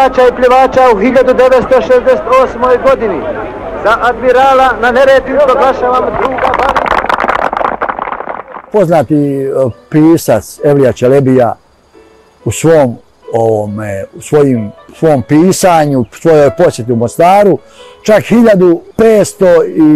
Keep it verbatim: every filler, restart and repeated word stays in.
pjevača i pljevača u hiljadu devetsto šezdeset osmoj godini. Za admirala na Neretvi proglašavam druga Balija. Poznati pisac Evlija Čelebija u svom ovome, u svojim, svom pisanju, svojoj posjeti u Mostaru, čak hiljadu petsto